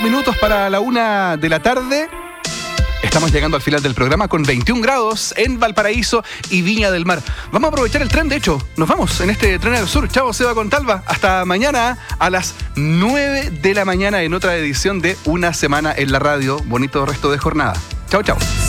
Minutos para la 1 de la tarde. Estamos llegando al final del programa con 21 grados en Valparaíso y Viña del Mar. Vamos a aprovechar el tren, de hecho. Nos vamos en este tren al sur. Chao, Seba Contalva. Hasta mañana a las 9 de la mañana en otra edición de Una Semana en la Radio. Bonito resto de jornada. Chao, chao.